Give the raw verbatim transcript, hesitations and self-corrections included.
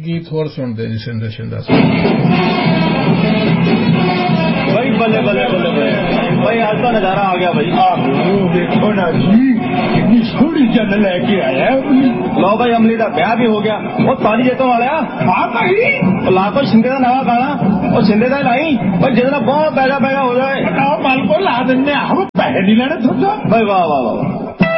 गीत होर सुनते जी सिंध शिंदा भाई बल्ले बल्ले बल्ले भाई आज का नजारा आ गया भाई। देखो ना जी कितनी सोहनी जन लेके आया। लो भाई अमली का ब्याह भी हो गया। वो ताली जेतों वाले हाँ भाई ला को शिंदे का नवा गाना और शिंदे का लाई भाई जितना बहुत पैसा पैसा हो जाए माल को ला देने हम पैसे नहीं लेने सोचा भाई। वाह वाह वाह